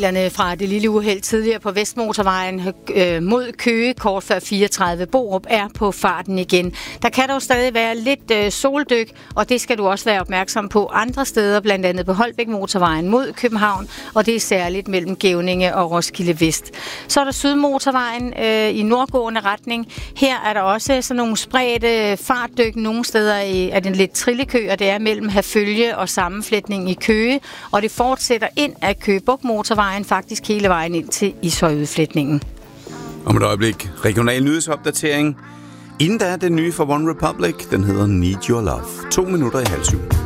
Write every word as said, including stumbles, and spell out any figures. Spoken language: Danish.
bilerne fra det lille uheld tidligere på Vestmotorvejen øh, mod Køge, kort før fireogtredive Borup, er på farten igen. Der kan dog stadig være lidt øh, soldyk, og det skal du også være opmærksom på andre steder, blandt andet på Holbæk Motorvejen mod København, og det er særligt mellem Gævninge og Roskilde Vest. Så er der Sydmotorvejen øh, i nordgående retning. Her er der også sådan nogle spredte fartdyk. Nogle steder er den lidt trillekø, og det er mellem Herfølge og sammenflætning i Køge, og det fortsætter ind af Køge Bugt Motorvejen faktisk hele vejen ind til Ishøjudflætningen. Om et øjeblik, regional nyhedsopdatering. Inden der er den nye for One Republic, den hedder Need Your Love. To minutter i halv syv.